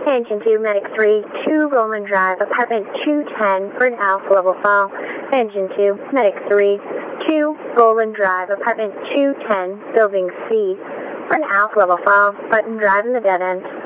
Engine 2, Medic 3, 2 Roland Drive, apartment 210 for an Alpha level fall. Engine 2, Medic 3, 2 Roland Drive, apartment 210, building C for an Alpha level fall, button drive in the dead end.